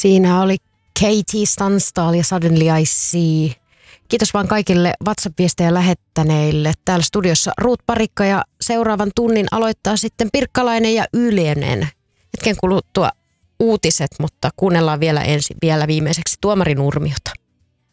Siinä oli Katie Tunstall ja Suddenly I See. Kiitos vaan kaikille WhatsApp-viestejä lähettäneille. Täällä studiossa Ruut Parikka ja seuraavan tunnin aloittaa sitten Pirkkalainen ja Ylenen. Hetken kuluttua uutiset, mutta kuunnellaan vielä viimeiseksi Tuomari Nurmiota.